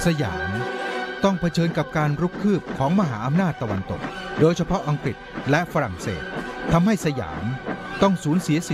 สยามต้องเผชิญกับการรุกคืบของมหาอำนาจตะวันตกโดยเฉพาะอังกฤษและฝรั่งเศสทำให้สยามต้องสูญเสีย